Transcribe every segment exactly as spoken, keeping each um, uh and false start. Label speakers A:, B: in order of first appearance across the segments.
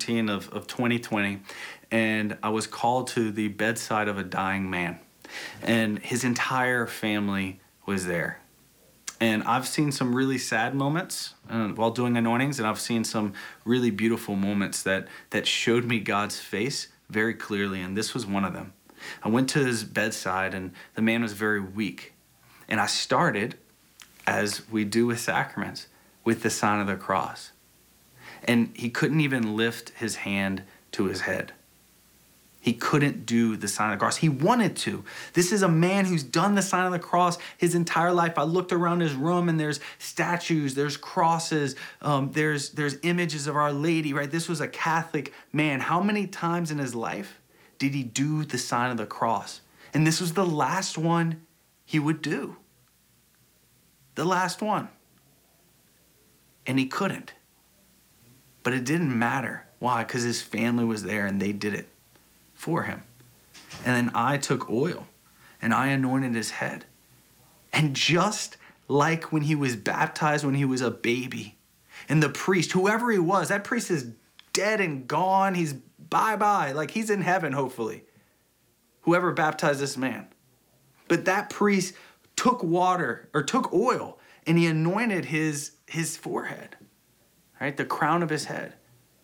A: thirteen of, of twenty twenty, and I was called to the bedside of a dying man. And his entire family was there. And I've seen some really sad moments uh, while doing anointings, and I've seen some really beautiful moments that, that showed me God's face very clearly, and this was one of them. I went to his bedside, and the man was very weak. And I started, as we do with sacraments, with the sign of the cross. And he couldn't even lift his hand to his head. He couldn't do the sign of the cross. He wanted to. This is a man who's done the sign of the cross his entire life. I looked around his room and there's statues, there's crosses, um, there's, there's images of Our Lady, right? This was a Catholic man. How many times in his life did he do the sign of the cross? And this was the last one he would do. The last one. And he couldn't. But it didn't matter. Why? Because his family was there and they did it for him. And then I took oil and I anointed his head. And just like when he was baptized when he was a baby, and the priest, whoever he was, that priest is dead and gone. He's bye-bye. Like he's in heaven, hopefully. Whoever baptized this man. But that priest took water or took oil and he anointed his, his forehead, right? The crown of his head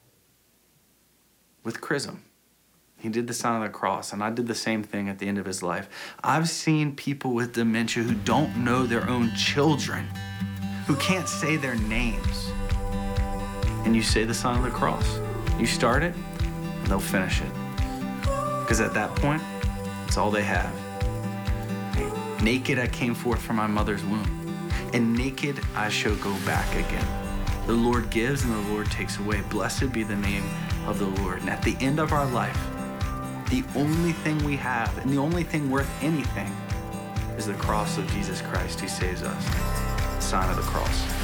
A: with chrism. He did the sign of the cross, and I did the same thing at the end of his life. I've seen people with dementia who don't know their own children, who can't say their names. And you say the sign of the cross. You start it, and they'll finish it. Because at that point, it's all they have. Naked I came forth from my mother's womb, and naked I shall go back again. The Lord gives and the Lord takes away. Blessed be the name of the Lord. And at the end of our life, the only thing we have and the only thing worth anything is the cross of Jesus Christ who saves us. The sign of the cross.